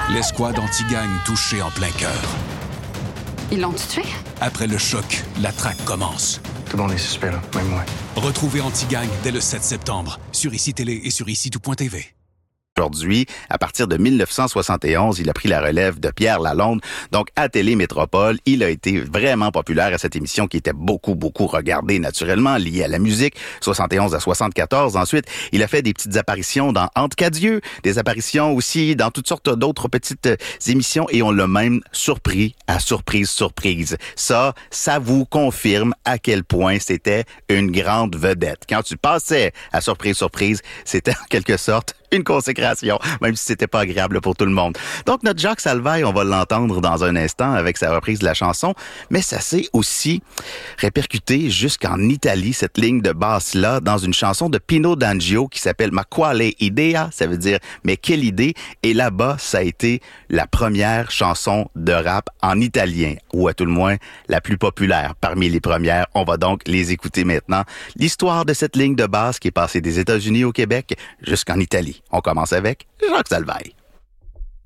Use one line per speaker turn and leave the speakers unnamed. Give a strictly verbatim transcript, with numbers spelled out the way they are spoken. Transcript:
L'escouade anti-gang touchée en plein cœur.
Ils l'ont tué?
Après le choc, la traque commence.
Tout le monde est suspect, là, même moi.
Retrouvez Anti-Gang dès le sept septembre sur I C I Télé et sur ici tout point T V.
Aujourd'hui, à partir de mille neuf cent soixante et onze, il a pris la relève de Pierre Lalonde. Donc, à Télé-Métropole, il a été vraiment populaire à cette émission qui était beaucoup, beaucoup regardée naturellement, liée à la musique, soixante et onze à soixante-quatorze. Ensuite, il a fait des petites apparitions dans Entre quatre yeux, des apparitions aussi dans toutes sortes d'autres petites émissions et on l'a même surpris à surprise, surprise. Ça, ça vous confirme à quel point c'était une grande vedette. Quand tu passais à surprise, surprise, c'était en quelque sorte une consécration, même si c'était pas agréable pour tout le monde. Donc, notre Jacques Salvaille, on va l'entendre dans un instant avec sa reprise de la chanson, mais ça s'est aussi répercuté jusqu'en Italie, cette ligne de basse-là, dans une chanson de Pino D'Angio qui s'appelle Ma quale idea, ça veut dire « Mais quelle idée ?» Et là-bas, ça a été la première chanson de rap en italien, ou à tout le moins, la plus populaire parmi les premières. On va donc les écouter maintenant. L'histoire de cette ligne de basse qui est passée des États-Unis au Québec jusqu'en Italie. On commence avec Jacques Salvaille.